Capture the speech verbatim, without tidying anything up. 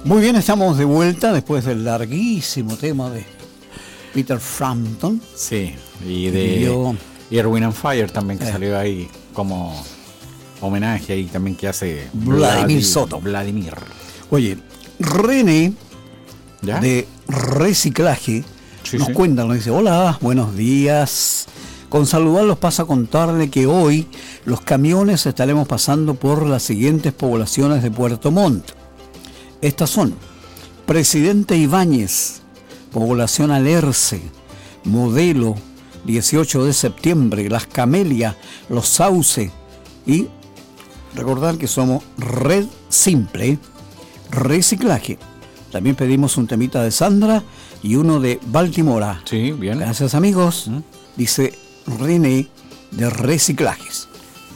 Muy bien, estamos de vuelta después del larguísimo tema de Peter Frampton. Sí, y de Yo, Erwin and Fire también, que eh. salió ahí como homenaje ahí también que hace Vladimir Vladi- Soto. Vladimir. Oye, René ¿Ya? de Reciclaje Sí, nos sí. cuenta, nos dice: hola, buenos días. Con saludarlos pasa a contarle que hoy los camiones estaremos pasando por las siguientes poblaciones de Puerto Montt. Estas son Presidente Ibáñez, población Alerce, Modelo, dieciocho de septiembre, Las Camelias, Los Sauce, y recordar que somos Red Simple Reciclaje. También pedimos un temita de Sandra y uno de Baltimora. Sí, bien. Gracias, amigos. ¿Mm? Dice René de Reciclajes.